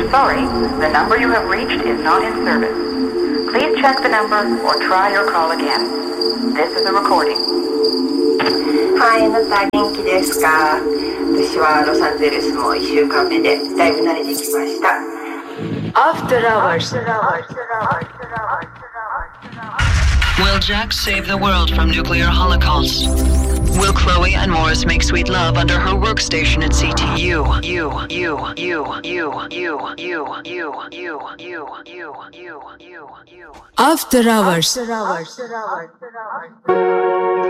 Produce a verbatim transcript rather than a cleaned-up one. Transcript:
We're sorry, the number you have reached is not in service. Please check the number or try your call again. This is a recording. はい、あなた元気ですか？私はロサンゼルスもいっしゅうかんめでだいぶ慣れてきました。 After hours. Will Jack save the world from nuclear holocaust? Will Chloe and Morris make sweet love under her workstation at C T U? You, you, you, you, you, you, you, you, you, you, you, you, you. After hours.